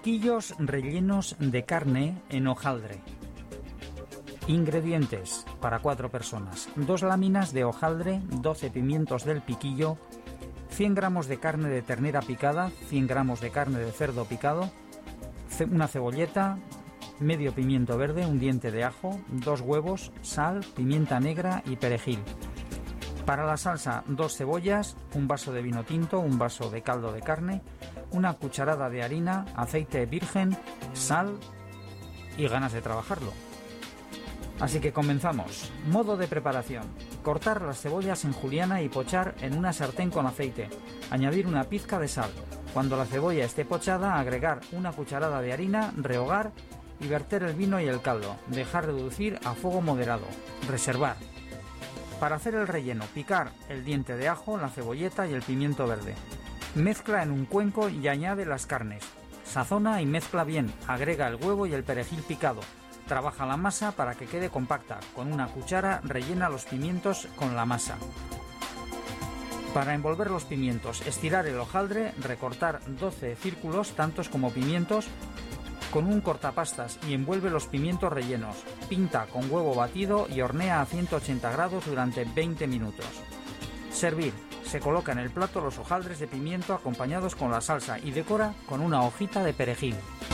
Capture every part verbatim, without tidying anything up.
Piquillos rellenos de carne en hojaldre. Ingredientes para cuatro personas: dos láminas de hojaldre, doce pimientos del piquillo, cien gramos de carne de ternera picada, cien gramos de carne de cerdo picado, una cebolleta, medio pimiento verde, un diente de ajo, dos huevos, sal, pimienta negra y perejil. Para la salsa, dos cebollas, un vaso de vino tinto, un vaso de caldo de carne, una cucharada de harina, aceite virgen, sal y ganas de trabajarlo. Así que comenzamos. Modo de preparación: cortar las cebollas en juliana y pochar en una sartén con aceite. Añadir una pizca de sal. Cuando la cebolla esté pochada, agregar una cucharada de harina, rehogar y verter el vino y el caldo. Dejar reducir a fuego moderado. Reservar. Para hacer el relleno, picar el diente de ajo, la cebolleta y el pimiento verde. Mezcla en un cuenco y añade las carnes. Sazona y mezcla bien. Agrega el huevo y el perejil picado. Trabaja la masa para que quede compacta. Con una cuchara rellena los pimientos con la masa. Para envolver los pimientos, estirar el hojaldre, recortar doce círculos, tantos como pimientos, con un cortapastas y envuelve los pimientos rellenos. Pinta con huevo batido y hornea a ciento ochenta grados durante veinte minutos. Servir. Se coloca en el plato los hojaldres de pimiento acompañados con la salsa y decora con una hojita de perejil.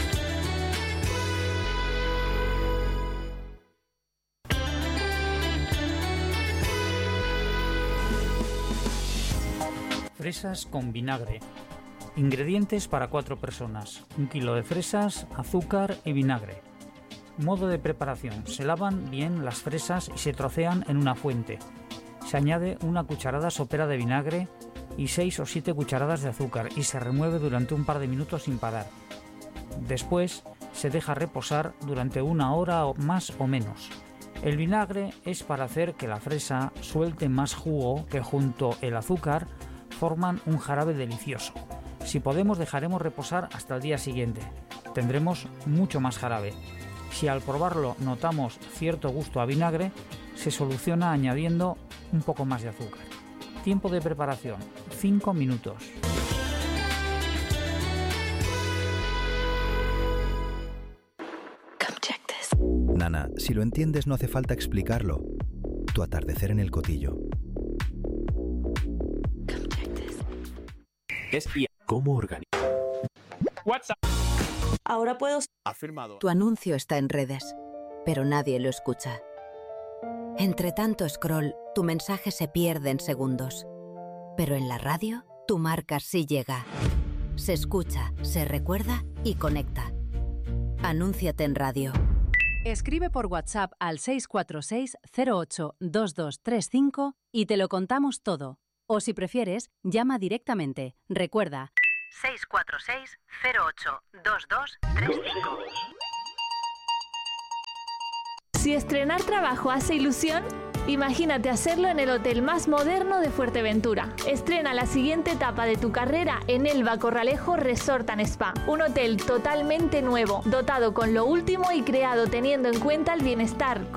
Fresas con vinagre. Ingredientes para cuatro personas: un kilo de fresas, azúcar y vinagre. Modo de preparación: se lavan bien las fresas y se trocean en una fuente. Se añade una cucharada sopera de vinagre y seis o siete cucharadas de azúcar y se remueve durante un par de minutos sin parar. Después se deja reposar durante una hora o más o menos. El vinagre es para hacer que la fresa suelte más jugo, que junto el azúcar forman un jarabe delicioso. Si podemos, dejaremos reposar hasta el día siguiente. Tendremos mucho más jarabe. Si al probarlo notamos cierto gusto a vinagre, se soluciona añadiendo un poco más de azúcar. Tiempo de preparación: cinco minutos. Nana, si lo entiendes no hace falta explicarlo. Tu atardecer en el Cotillo. Es I A. ¿Cómo organizar? WhatsApp. Ahora puedo... Afirmado. Tu anuncio está en redes, pero nadie lo escucha. Entre tanto scroll, tu mensaje se pierde en segundos. Pero en la radio, tu marca sí llega. Se escucha, se recuerda y conecta. Anúnciate en radio. Escribe por WhatsApp al seis cuatro seis cero ocho dos dos tres cinco y te lo contamos todo. O si prefieres, llama directamente. Recuerda, seis cuatro seis cero ocho dos dos tres cinco. Si estrenar trabajo hace ilusión, imagínate hacerlo en el hotel más moderno de Fuerteventura. Estrena la siguiente etapa de tu carrera en Elba Corralejo Resort and Spa. Un hotel totalmente nuevo, dotado con lo último y creado teniendo en cuenta el bienestar